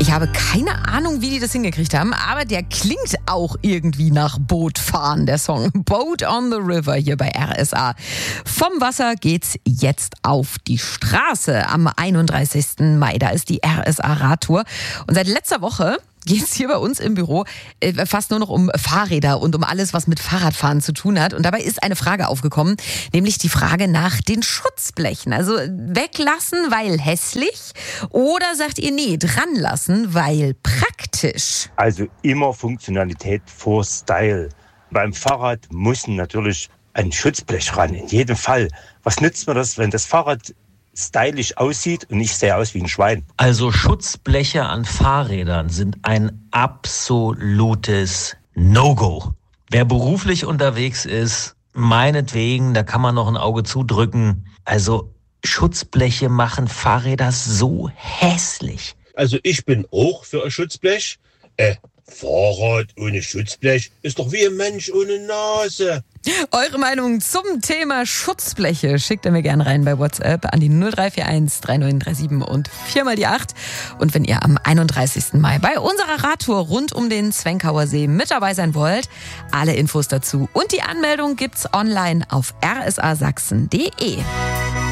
Ich habe keine Ahnung, wie die das hingekriegt haben, aber der klingt auch irgendwie nach Bootfahren, der Song Boat on the River hier bei RSA. Vom Wasser geht's jetzt auf die Straße am 31. Mai. Da ist die RSA-Radtour. Und seit letzter Woche geht's hier bei uns im Büro fast nur noch um Fahrräder und um alles, was mit Fahrradfahren zu tun hat. Und dabei ist eine Frage aufgekommen, nämlich die Frage nach den Schutzblechen. Also weglassen, weil hässlich, oder sagt ihr, nee, dran lassen, weil praktisch? Also immer Funktionalität vor Style. Beim Fahrrad muss natürlich ein Schutzblech ran, in jedem Fall. Was nützt mir das, wenn das Fahrrad stylisch aussieht und ich sehe aus wie ein Schwein? Also Schutzbleche an Fahrrädern sind ein absolutes No-Go. Wer beruflich unterwegs ist, meinetwegen, da kann man noch ein Auge zudrücken. Also Schutzbleche machen Fahrräder so hässlich. Also ich bin auch für ein Schutzblech. Fahrrad ohne Schutzblech ist doch wie ein Mensch ohne Nase. Eure Meinung zum Thema Schutzbleche schickt ihr mir gerne rein bei WhatsApp an die 0341 3937 und 4x8. Und wenn ihr am 31. Mai bei unserer Radtour rund um den Zwenkauer See mit dabei sein wollt, alle Infos dazu und die Anmeldung gibt's online auf rsasachsen.de.